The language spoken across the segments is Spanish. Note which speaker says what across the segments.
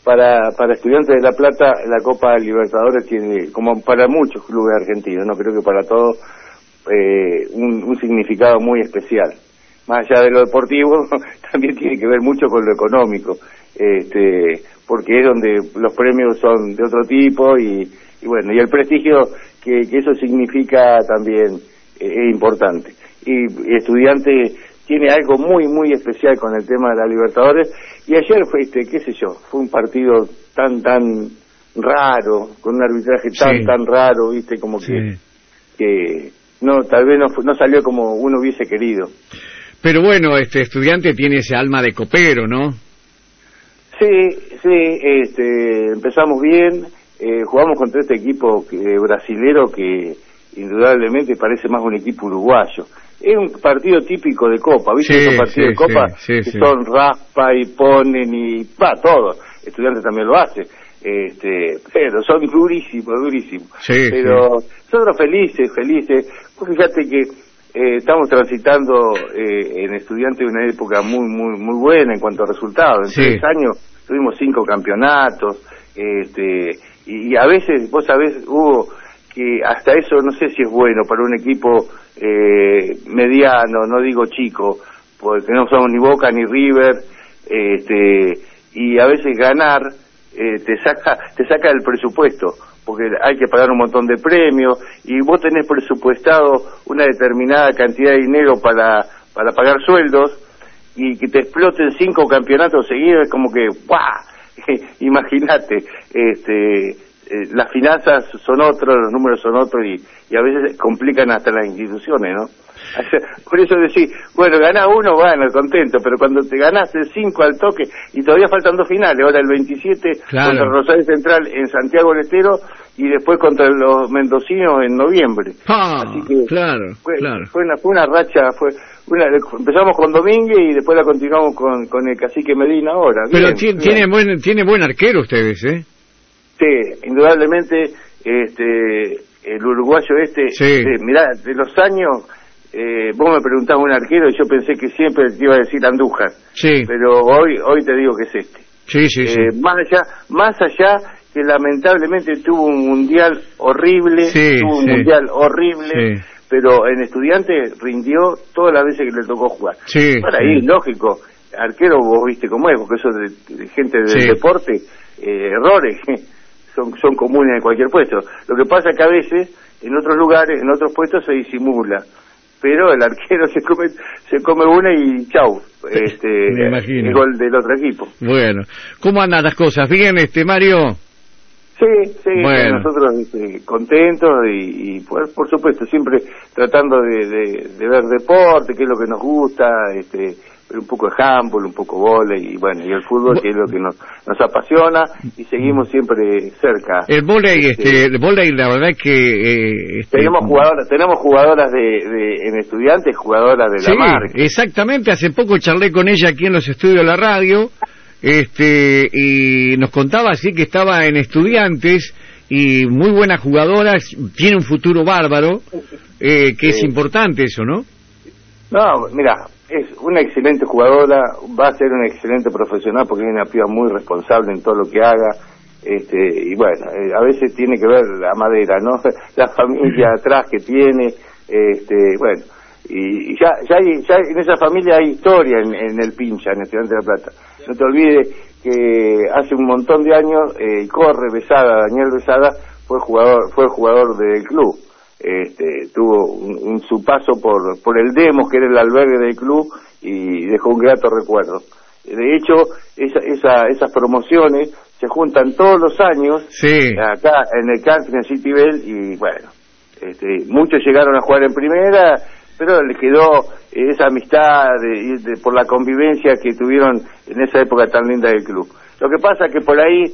Speaker 1: para Estudiantes de La Plata la Copa Libertadores tiene, como para muchos clubes argentinos, no creo que para todos, un significado muy especial. Más allá de lo deportivo, también tiene que ver mucho con lo económico, porque es donde los premios son de otro tipo y bueno, y el prestigio que eso significa también es importante. Y Estudiantes tiene algo muy, muy especial con el tema de la Libertadores, y ayer fue, qué sé yo, fue un partido tan raro, con un arbitraje tan raro, viste, como que no, tal vez no salió como uno hubiese querido.
Speaker 2: Pero bueno, Estudiante tiene ese alma de copero, ¿no?
Speaker 1: Sí, empezamos bien, jugamos contra este equipo brasilero que indudablemente parece más un equipo uruguayo. Es un partido típico de Copa, ¿viste? Esos partidos de Copa que son raspa y ponen y todo. Estudiantes también lo hace, pero son durísimos. Pero nosotros felices. Pues fíjate que estamos transitando en Estudiantes una época muy buena en cuanto a resultados. En 3 años tuvimos 5 campeonatos, y a veces, vos sabés, Hugo, que hasta eso no sé si es bueno para un equipo mediano, no digo chico, porque no somos ni Boca ni River, y a veces ganar te saca del presupuesto, porque hay que pagar un montón de premios, y vos tenés presupuestado una determinada cantidad de dinero para pagar sueldos, y que te exploten 5 campeonatos seguidos, es como que, ¡buah! Imagínate, las finanzas son otros, los números son otros, y a veces complican hasta las instituciones, ¿no? Por eso decís, bueno, ganás uno, bueno, contento, pero cuando te ganaste 5 al toque, y todavía faltan 2 finales, ahora el 27 contra Rosario Central en Santiago del Estero, y después contra los mendocinos en noviembre. Así que fue una racha, empezamos con Domínguez y después la continuamos con el Cacique Medina ahora.
Speaker 2: Pero tiene buen arquero ustedes, ¿eh?
Speaker 1: Sí, indudablemente, el uruguayo mirá, de los años, vos me preguntás un arquero y yo pensé que siempre te iba a decir Andújar, pero hoy te digo que es este. Más allá que lamentablemente tuvo un mundial horrible, pero en Estudiantes rindió todas las veces que le tocó jugar. Para ahí, lógico, arquero vos viste cómo es, porque eso de gente del deporte, errores son comunes en cualquier puesto. Lo que pasa es que a veces en otros lugares, en otros puestos se disimula, pero el arquero se come una y chau,
Speaker 2: me imagino.
Speaker 1: El gol del otro equipo.
Speaker 2: Bueno, ¿cómo andan las cosas? ¿Bien, Mario?
Speaker 1: Sí, bueno. Nosotros contentos y por supuesto siempre tratando de ver deporte, que es lo que nos gusta, un poco de handball, un poco vóley y bueno, y el fútbol, que es lo que nos apasiona, y seguimos siempre cerca.
Speaker 2: El vóley, la verdad es que
Speaker 1: tenemos jugadoras en Estudiantes, jugadoras de la marca.
Speaker 2: Exactamente, hace poco charlé con ella aquí en los estudios de la radio, y nos contaba así que estaba en Estudiantes y muy buena jugadora, tiene un futuro bárbaro, que es importante eso, ¿no?
Speaker 1: No, mira, es una excelente jugadora, va a ser una excelente profesional porque es una piba muy responsable en todo lo que haga, y bueno, a veces tiene que ver la madera, ¿no? La familia atrás que tiene, bueno, y ya en esa familia hay historia en el Pincha, en Estudiantes de La Plata. No te olvides que hace un montón de años, Daniel Besada, fue jugador del club. Tuvo su paso por el Demos, que era el albergue del club, y dejó un grato recuerdo. De hecho, esas promociones se juntan todos los años acá en el camping en City Bell, y bueno, muchos llegaron a jugar en primera, pero les quedó esa amistad por la convivencia que tuvieron en esa época tan linda del club. Lo que pasa es que por ahí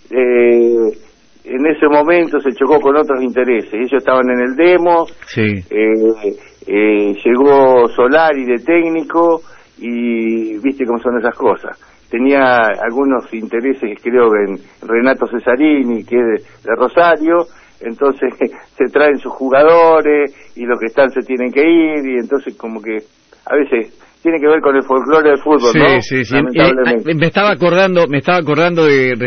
Speaker 1: en ese momento se chocó con otros intereses. Ellos estaban en el Demo, llegó Solari de técnico y viste cómo son esas cosas. Tenía algunos intereses, creo, en Renato Cesarini, que es de Rosario, entonces se traen sus jugadores y los que están se tienen que ir, y entonces como que a veces tiene que ver con el folclore del fútbol, ¿no?
Speaker 2: Lamentablemente. Me estaba acordando de